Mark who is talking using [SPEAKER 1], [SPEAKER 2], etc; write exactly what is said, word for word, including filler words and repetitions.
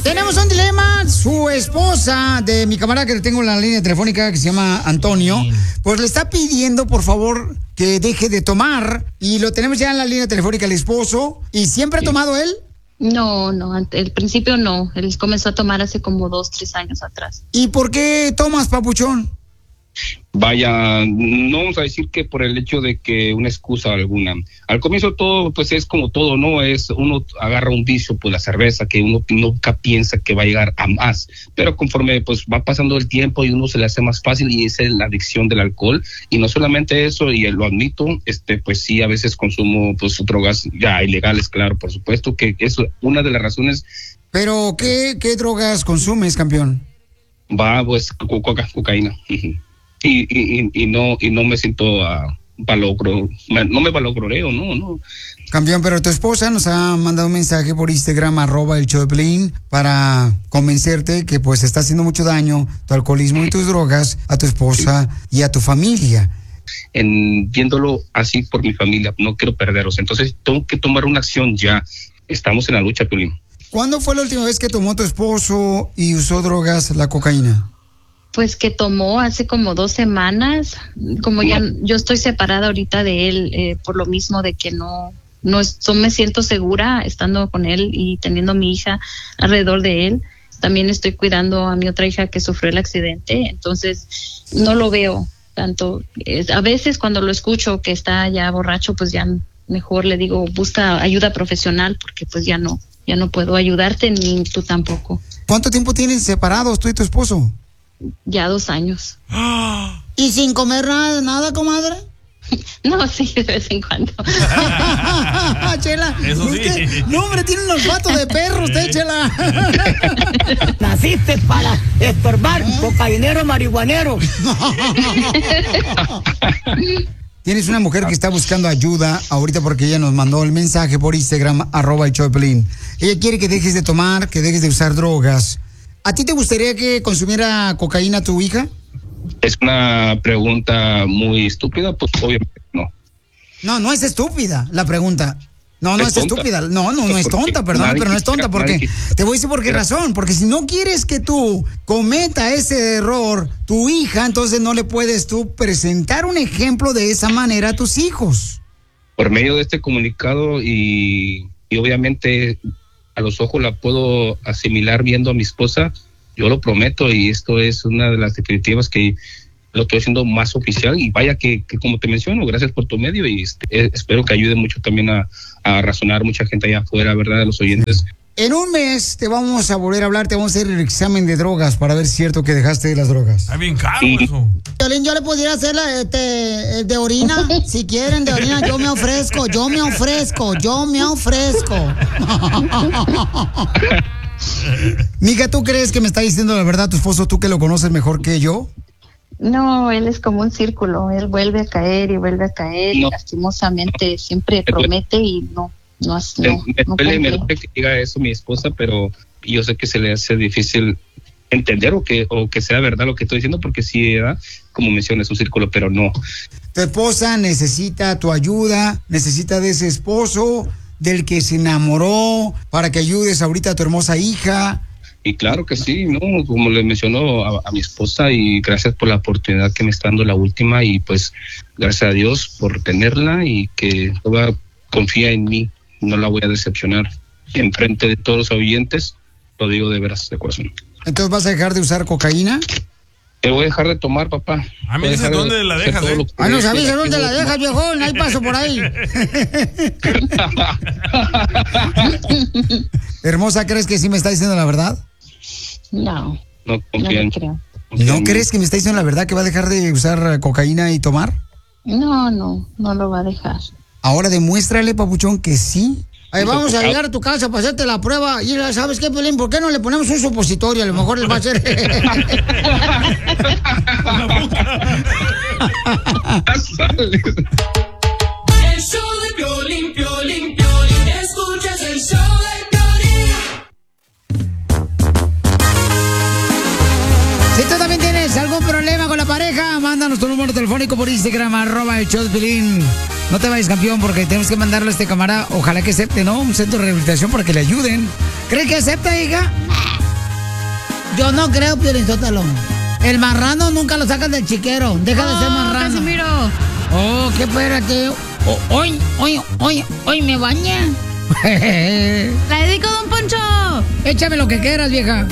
[SPEAKER 1] Tenemos un dilema. Su esposa de mi camarada que tengo en la línea telefónica, que se llama Antonio, pues le está pidiendo, por favor, que deje de tomar. Y lo tenemos ya en la línea telefónica, el esposo. ¿Y siempre ha tomado él?
[SPEAKER 2] No, no, al principio no. Él comenzó a tomar hace como dos, tres años atrás.
[SPEAKER 1] ¿Y por qué tomas, papuchón?
[SPEAKER 3] Vaya, no vamos a decir que por el hecho de que una excusa alguna. Al comienzo todo, pues es como todo, ¿no? Es uno agarra un vicio, pues la cerveza, que uno nunca piensa que va a llegar a más. Pero conforme pues va pasando el tiempo y uno se le hace más fácil y esa es la adicción del alcohol. Y no solamente eso, y lo admito, este, pues sí, a veces consumo pues drogas ya ilegales, claro, por supuesto, que es una de las razones.
[SPEAKER 1] ¿Pero qué, qué drogas consumes, campeón?
[SPEAKER 3] Va, pues coca, cocaína. Y, y, y no y no me siento uh, valogro, no me valogroreo, no, no.
[SPEAKER 1] Campeón, pero tu esposa nos ha mandado un mensaje por Instagram, arroba el show de Piolín, para convencerte que pues está haciendo mucho daño tu alcoholismo y tus drogas a tu esposa y a tu familia.
[SPEAKER 3] En viéndolo así por mi familia, no quiero perderos, entonces tengo que tomar una acción ya. Estamos en la lucha, Piolín.
[SPEAKER 1] ¿Cuándo fue la última vez que tomó tu esposo y usó drogas, la cocaína?
[SPEAKER 2] Pues que tomó hace como dos semanas, como ya yo estoy separada ahorita de él, eh, por lo mismo de que no, no, es, no me siento segura estando con él y teniendo a mi hija alrededor de él. También estoy cuidando a mi otra hija que sufrió el accidente, entonces no lo veo tanto. Eh, a veces cuando lo escucho que está ya borracho, pues ya mejor le digo, busca ayuda profesional porque pues ya no, ya no puedo ayudarte ni tú tampoco.
[SPEAKER 1] ¿Cuánto tiempo tienen separados tú y tu esposo?
[SPEAKER 2] Ya dos años.
[SPEAKER 1] ¿Y sin comer nada, nada, comadre?
[SPEAKER 2] No, sí, de vez en cuando.
[SPEAKER 1] Chela,
[SPEAKER 4] eso sí.
[SPEAKER 1] Usted, no, hombre, tiene un olfato de perro usted, Chela.
[SPEAKER 5] Naciste para estorbar, ¿eh? Cocainero, marihuanero.
[SPEAKER 1] Tienes una mujer que está buscando ayuda ahorita porque ella nos mandó el mensaje por Instagram, arroba el show de Piolín. Ella quiere que dejes de tomar, que dejes de usar drogas. ¿A ti te gustaría que consumiera cocaína tu hija?
[SPEAKER 3] Es una pregunta muy estúpida, pues obviamente no.
[SPEAKER 1] No, no es estúpida la pregunta. No, no es,
[SPEAKER 3] es
[SPEAKER 1] estúpida. No, no, no es tonta, perdón, pero no es tonta. Porque te voy a decir por qué razón. Porque si no quieres que tú cometa ese error, tu hija, entonces no le puedes tú presentar un ejemplo de esa manera a tus hijos.
[SPEAKER 3] Por medio de este comunicado y, y obviamente a los ojos la puedo asimilar viendo a mi esposa, yo lo prometo y esto es una de las definitivas que lo estoy haciendo más oficial y vaya que, que como te menciono, gracias por tu medio y este, eh, espero que ayude mucho también a, a razonar mucha gente allá afuera, ¿verdad? A los oyentes.
[SPEAKER 1] En un mes te vamos a volver a hablar, te vamos a hacer el examen de drogas para ver si es cierto que dejaste de las drogas.
[SPEAKER 4] Está bien caro
[SPEAKER 3] Sí.
[SPEAKER 4] eso.
[SPEAKER 1] Piolín, yo le pudiera hacer la, este, el de orina, si quieren de orina, yo me ofrezco, yo me ofrezco, yo me ofrezco. Mija, ¿tú crees que me está diciendo la verdad tu esposo, tú que lo conoces mejor que yo?
[SPEAKER 2] No, él es como un círculo, él vuelve a caer y vuelve a caer
[SPEAKER 3] No.
[SPEAKER 2] y lastimosamente siempre promete y no, no,
[SPEAKER 3] Me,
[SPEAKER 2] no,
[SPEAKER 3] me
[SPEAKER 2] no
[SPEAKER 3] duele, me
[SPEAKER 2] cumple.
[SPEAKER 3] duele que diga eso mi esposa, pero yo sé que se le hace difícil entender o que o que sea verdad lo que estoy diciendo, porque sí, ¿verdad? Como mencionas, es un círculo, pero no.
[SPEAKER 1] Tu esposa necesita tu ayuda, necesita de ese esposo del que se enamoró para que ayudes ahorita a tu hermosa hija.
[SPEAKER 3] Y claro que sí, ¿no? Como le mencionó a, a mi esposa, y gracias por la oportunidad que me está dando la última, y pues gracias a Dios por tenerla y que toda confía en mí, no la voy a decepcionar. En frente de todos los oyentes, lo digo de veras, de corazón.
[SPEAKER 1] Entonces, ¿vas a dejar de usar cocaína?
[SPEAKER 3] Te voy a dejar de tomar, papá.
[SPEAKER 4] Ah, me dices dónde la dejas, ¿eh?
[SPEAKER 1] Ah, no sabes dónde la dejas, viejón, ahí paso por ahí. Hermosa, ¿crees que sí me está diciendo la verdad?
[SPEAKER 2] No,
[SPEAKER 3] No
[SPEAKER 2] no
[SPEAKER 3] confía
[SPEAKER 2] le
[SPEAKER 3] en
[SPEAKER 2] creo.
[SPEAKER 1] ¿No crees que me está diciendo la verdad que va a dejar de usar cocaína y tomar?
[SPEAKER 2] No, no, no lo va a dejar.
[SPEAKER 1] Ahora demuéstrale, papuchón, que sí. Ahí vamos a llegar a tu casa para hacerte la prueba. Y ¿sabes qué, Piolín? ¿Por qué no le ponemos un supositorio? A lo mejor él va a hacer...
[SPEAKER 6] El show de Piolín, Piolín, Piolín. Escuchas el show de Piolín.
[SPEAKER 1] Si tú también tienes algún problema con la pareja, mándanos tu número telefónico por Instagram, arroba el show de Piolín. No te vayas, campeón, porque tenemos que mandarle a este camarada, ojalá que acepte, ¿no? Un centro de rehabilitación para que le ayuden. ¿Cree que acepta, hija?
[SPEAKER 7] Yo no creo, Piolinsótelo. El marrano nunca lo sacan del chiquero. Deja de ser marrano.
[SPEAKER 8] Casimiro.
[SPEAKER 7] Oh, qué espérate. Oh, hoy, hoy, hoy, hoy me bañé.
[SPEAKER 8] La dedico, don Poncho.
[SPEAKER 7] Échame lo que quieras, vieja.